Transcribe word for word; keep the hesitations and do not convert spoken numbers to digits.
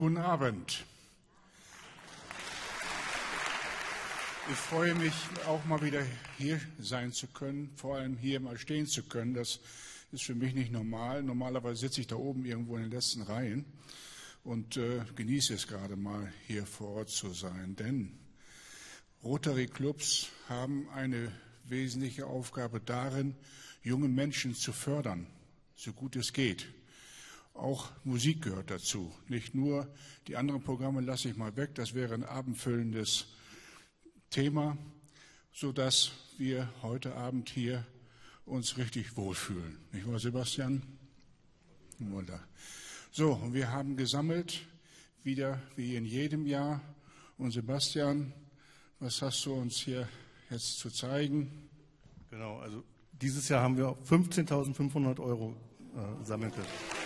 Guten Abend. Ich freue mich, auch mal wieder hier sein zu können, vor allem hier mal stehen zu können. Das ist für mich nicht normal. Normalerweise sitze ich da oben irgendwo in den letzten Reihen und äh, genieße es gerade mal, hier vor Ort zu sein. Denn Rotary Clubs haben eine wesentliche Aufgabe darin, junge Menschen zu fördern, so gut es geht. Auch Musik gehört dazu. Nicht nur die anderen Programme lasse ich mal weg, das wäre ein abendfüllendes Thema, sodass wir heute Abend hier uns richtig wohlfühlen. Nicht wahr, Sebastian? Wunderbar. So, und wir haben gesammelt, wieder wie in jedem Jahr. Und Sebastian, was hast du uns hier jetzt zu zeigen? Genau, also dieses Jahr haben wir fünfzehntausendfünfhundert Euro äh, sammeln können.